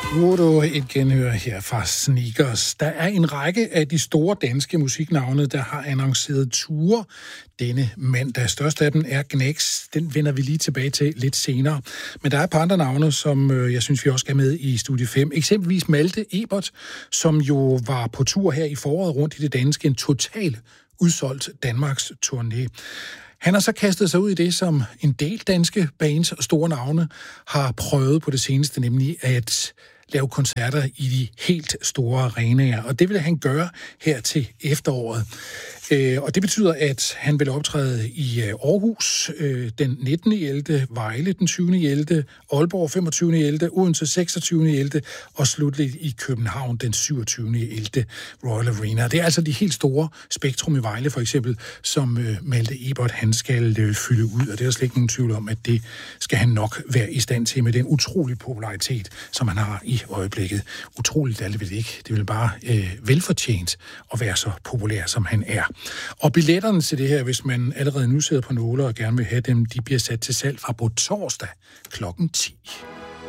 Nu et genhør her fra Sneakers. Der er en række af de store danske musiknavne, der har annonceret ture denne mandag. Størst af dem er Gnex. Den vender vi lige tilbage til lidt senere. Men der er et par andre navne, som jeg synes, vi også skal med i Studie 5. Eksempelvis Malte Ebert, som jo var på tur her i foråret rundt i det danske. En total udsolgt Danmarks turné. Han har så kastet sig ud i det, som en del danske bands og store navne har prøvet på det seneste, nemlig at lave koncerter i de helt store arenaer. Og det vil han gøre her til efteråret. Og det betyder, at han vil optræde i Aarhus den 19.11., Vejle den 20.11., Aalborg 25.11., Odense 26.11. og slutligt i København den 27.11. Royal Arena. Det er altså de helt store Spektrum i Vejle for eksempel, som Malte Ebert han skal fylde ud. Og det er der slet ikke nogen tvivl om, at det skal han nok være i stand til med den utrolige popularitet, som han har i øjeblikket. Utroligt er det vel ikke. Det vil bare velfortjent at være så populær, som han er. Og billetterne til det her, hvis man allerede nu sidder på nåler og gerne vil have dem, de bliver sat til salg fra på torsdag kl. 10.